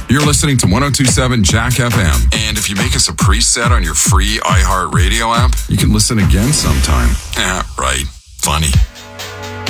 You're listening to 102.7 Jack FM. And if you make us a preset on your free iHeartRadio app, you can listen again sometime. Yeah, right. Funny.